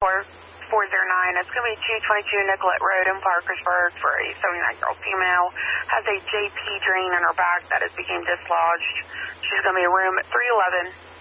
409. It's going to be 222 Nicollet Road in Parkersburg for a 79-year-old female. Has a JP drain in her back that has become dislodged. She's going to be in room 311.